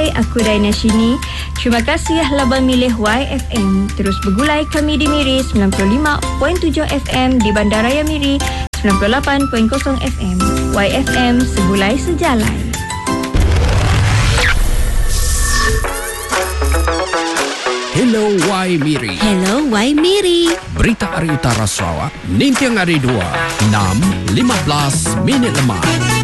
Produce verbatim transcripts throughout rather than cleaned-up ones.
Hai, aku Daina Shini. Terima kasih labang milih Y F M. Terus bergulai kami di Miri sembilan puluh lima perpuluhan tujuh F M, di Bandaraya Miri sembilan puluh lapan perpuluhan kosong F M. Y F M, segulai sejalan. Hello Y Miri. Hello Y Miri. Berita Hari Utara Sarawak, Nintiang Hari dua, enam lima belas minit lemah.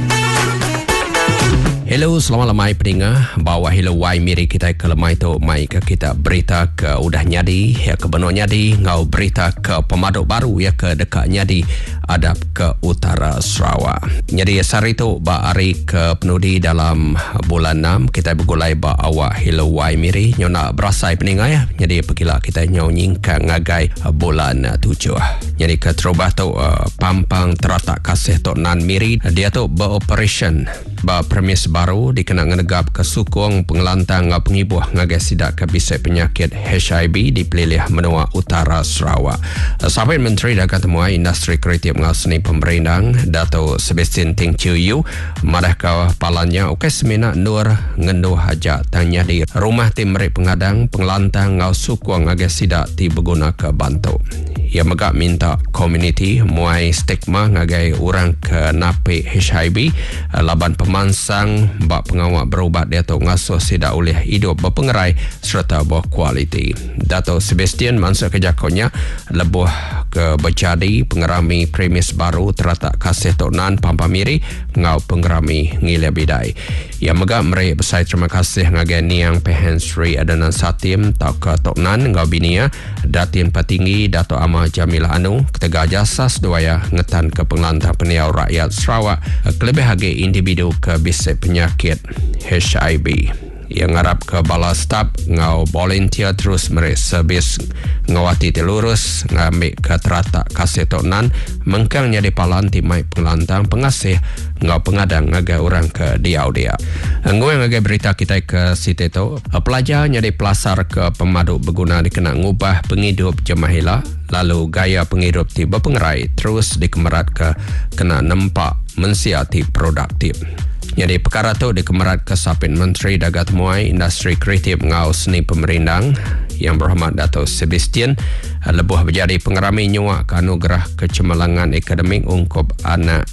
Hello, selamat lemai pendengar. Bawa hello Y Miri kita ke lemai tu mai ke kita berita ke udah nyadi ya ke benua nyadi, ngau berita ke pemaduk baru ya ke dekat nyadi adap ke utara Sarawak. Jadi sehari tu ba hari ke penudi dalam bulan enam kita bergulai ba awak hello Y Miri nyona berasai pendengar ya. Jadi pergilah kita nyonyingkan ngagai bulan tujuh. Jadi ke terubah tu uh, pampang teratak kasih tok nan Miri dia tu beroperation ba premis baru dikenang negap ke sukong pengelantang ngau pengibuh ngagai sidak ke bisai penyakit H I V di pelilih menua utara Sarawak. Sahabat Menteri Dagang Temuai Industri Kreatif ngau seni pemberendang Dato' Sebastian Ting Chiu Yu madah kau palanya okey semina nur ngenduh haja tanya di rumah tim merek pengadang pengelantang ngau sukong ngagai sidak ti berguna ke bantu. Ia megak minta komuniti muai stigma ngagai orang ke napi H I V laban pemansang bak pengawak berubat dia tu ngasuh sidak oleh hidup berpengerai serta berkualiti. Dato' Sebastian mangsa kejakonya lebuh ke berjadi pengerami premis baru teratak kasih Tok Nan Pampamiri ngau pengerami ngilai bidai. Ia megak merek besar terima kasih ngagai niang Pehen Sri Adanan Satim tau ke Tok Nan ngau binia Datin Patinggi Dato' Amal Jamilah Anu ketega jasa seduaya ngetan ke pengelantang peniau rakyat Sarawak kelebih hagi individu ke bisik penyakit H I V. Yang ngarap ke bala staf ngau volunteer terus merek servis ngawati telurus ngambil ke teratak kasih Tok Nan mengkang nyadi palan timai pengelantang pengasih ngau pengadang ngagai orang ke diau dia. Ngui ngagai berita kita ke siti tu pelajar nyadi pelasar ke pemaduk berguna dikenal ngubah penghidup jemahila lalu gaya penghidup tiba pengerai terus dikemerat ke kena nampak mensiati produktif. Jadi perkara tu dikemerat ke Sapin Menteri Dagang Temuai Industri Kreatif ngau seni pemerindang yang berhormat Dato' Sebastian lebuh berjadi pengerami nyuak ke anugerah kecemerlangan akademik ungkup anak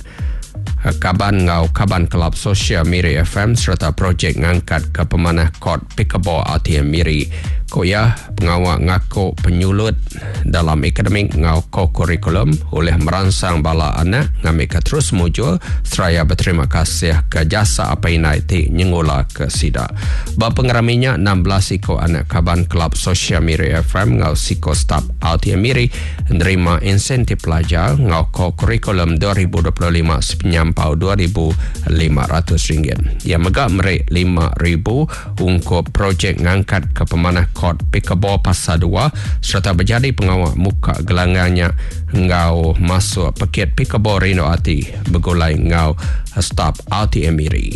Kaban ngau Kaban Kelab Sosial Miri F M serta projek ngangkat ke pemanah kod Pickleball A T M Miri. Koya pengawak ngaku penyulut dalam akademik ngau ko-kurikulum oleh merangsang bala anak ngambil ke terus mujur seraya berterima kasih ke jasa apa inai ti nyengula ke sida. Ba pengeraminya enam belas iko anak Kaban Kelab Sosial Miri F M ngau siko staf A T M Miri menerima insentif pelajar ngau ko-kurikulum dua ribu dua puluh lima penyampau dua ribu lima ratus ringgit. Ia megak merek lima ribu ungkup projek ngangkat ke pemanah kod Pickleball Pasar dua serta berjadi pengawak muka gelangannya ngau masuk paket Pickleball Reno Ati bergulai ngau staf A T M Miri.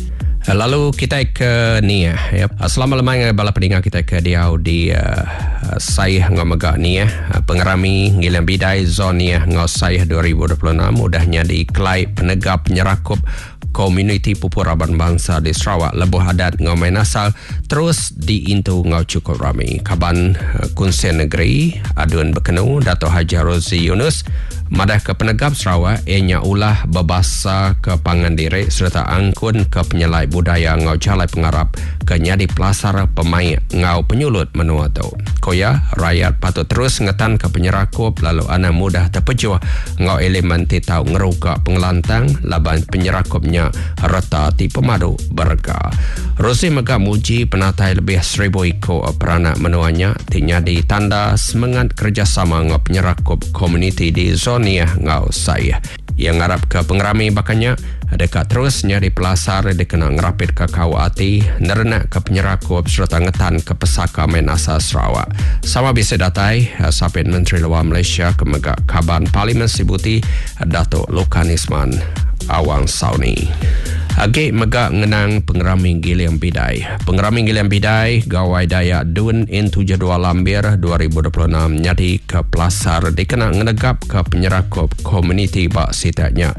Lalu kita ke Nia ya. Selamat lemai bala pendengar kita ke diau di uh, Saih ngau megak Nia pengerami ngilang bidai zon Nia ngau Saih dua ribu dua puluh enam udahnya di Kelai penegap penyerakup komuniti pupuraban bangsa di Sarawak lebuh adat ngau main asal terus diintu ngau cukup ramai. Kaban uh, Kunsen Negeri aduan berkenu Dato' Haji Rozi Yunus madah ke penegap Sarawak ianya ulah berbahasa ke Pangandirek serta angkun ke penyelai budaya ngau jalai pengarap ke nyadi pelasar pemain ngau penyulut menua tu. Koya rakyat patut terus ngetan ke penyerakup lalu anak mudah terpejuh ngau elemen titau ngerugak pengelantang laban penyerakupnya reta ti pemadu berga. Rosi megak muji penatai lebih seribu iko peranak menuanya ti nyadi tanda semangat kerjasama ngau penyerakup komuniti di zon Nia ngau saya. Yang ngarap ke pengerami bakanya dekat terus nyari pelasar dikenal ngerapit ke kawati nerenak ke penyerakup serta ngetan ke pesaka main asal Sarawak. Sama bisa datai Sapin Menteri Luar Malaysia ke megak Kaban Parlimen Sibuti Dato' Lukanisman Awang Sauni. Agi megak ngenang pengerami giliang bidai. Pengerami giliang bidai gawai daya Dun in tujuh dua Lambir dua ribu dua puluh enam nyadi ke pelasar dikenal ngenegap ke penyerakup komuniti bak sitatnya.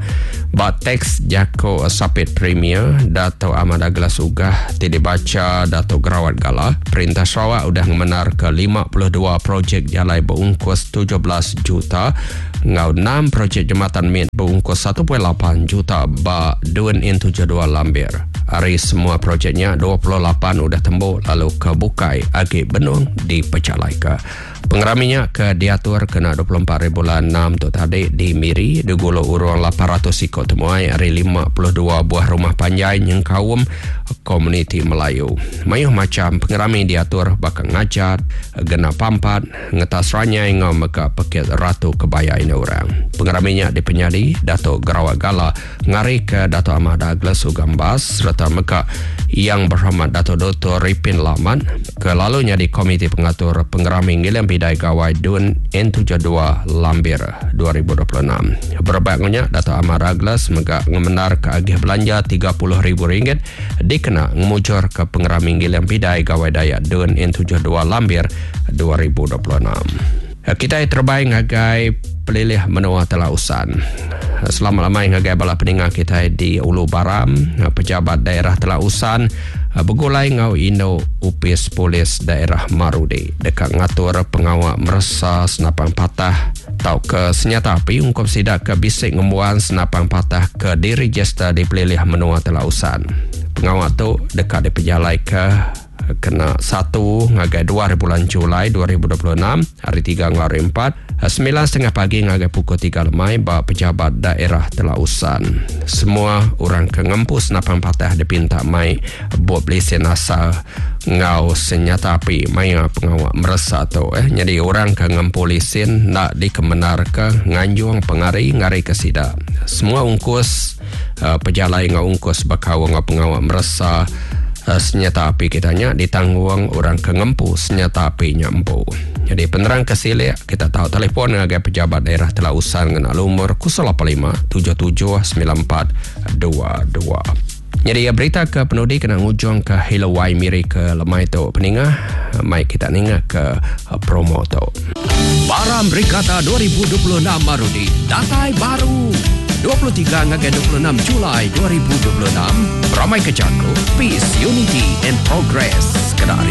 Ba teks jako sapit premier Dato' Ahmad Aglas Ugah tidak baca Dato' Gerawat Gala. Perintah Sarawak udah menar ke lima puluh dua projek jalan berungkus tujuh belas juta. Ngau enam projek jembatan mit berungkus satu perpuluhan lapan juta ba duen in tujuh dua lambir. Hari semua projeknya dua puluh lapan udah tembuk lalu ke Bukai agi benung di Pecalaika. Pengeraminya ke diatur kena dua puluh empat ribu enam tu tadi di Miri digulung urang lapan ratus ikut temuai hari lima puluh dua buah rumah panjai yang kaum komuniti Melayu. Mayuh macam pengerami diatur bakal ngajat, gena pampat, ngetas ranyai ngau meka pekit ratu kebaya ini orang. Pengeraminya di penyadi Dato' Gerawat Gala ngari ke Dato' Ahmad Aglas Ugambas serta meka yang berhormat Dato' Doktor Ripin Laman ke lalunya di Komiti Pengatur Pengerami Ngilim Bidai Gawai Dun N tujuh dua Lambir dua ribu dua puluh enam. Berbagainya Dato' Ahmad Aglas mega ngemenar ke agih belanja tiga puluh ribu ringgit dikena ngemujur ke Pengerami Ngilim Bidai Gawai Daya Dun N tujuh dua Lambir dua ribu dua puluh enam. Kita terbaik ngagai pelilih menua telausan. Selamat lamai ngagai bala peningat kita di Ulu Baram, pejabat daerah telausan begulai ngau Indo Upis Polis daerah Marudi dekat ngatur pengawal merasa senapang patah tau ke senjata api ungkap sidak ke bisik ngembuan senapang patah ke diregister di pelilih menua telausan. Pengawal tu dekat di pejalai ke kena satu ngagai dua hari bulan Julai dua ribu dua puluh enam hari tiga ngari empat sembilan setengah pagi ngagai pukul tiga lemai ba pejabat daerah telausan. Semua orang ke ngempus napang patah dipinta mai buat lesen asal ngau senjata api mai pengawal merasa tu eh jadi orang ke ngempu lesen nak dikemenar ke nganjung pengari ngari ke sida. Semua ungkus uh, pejalai ngau ungkus bakau ngau pengawal merasa senjata api kitanya ditanggung orang ke ngempu senjata api nyampu. Jadi penerang kesilik kita tahu telefon dengan pejabat daerah telausan dengan nomor kosong lapan lima tujuh tujuh sembilan empat dua dua. Jadi berita ke penudi kena ngujung ke Hilawai Miri ke lemai tu peningah. Mai kita ningat ke promo tu. Baram Berikata dua ribu dua puluh enam Marudi. Datai baru. dua puluh tiga hingga dua puluh enam Julai dua ribu dua puluh enam. Ramai Kejangku, Peace, Unity and Progress. Kedari